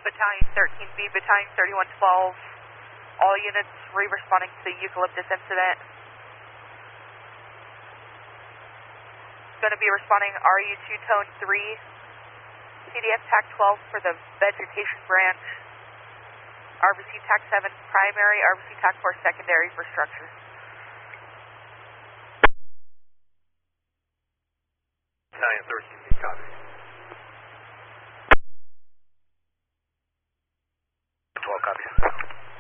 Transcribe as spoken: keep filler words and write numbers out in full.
Battalion thirteen B, Battalion thirty-one twelve, all units re-responding to the eucalyptus incident. Going to be responding R U two Tone three, C D F TAC twelve for the vegetation branch, R V C TAC seven primary, R V C TAC four secondary for structure. Battalion thirteen